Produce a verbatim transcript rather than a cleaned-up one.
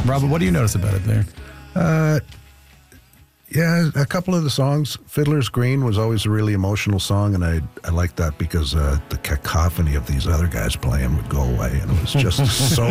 Robert, what do you notice about it there? Uh, yeah, a couple of the songs. Fiddler's Green was always a really emotional song, and I I liked that because uh, the cacophony of these other guys playing would go away, and it was just so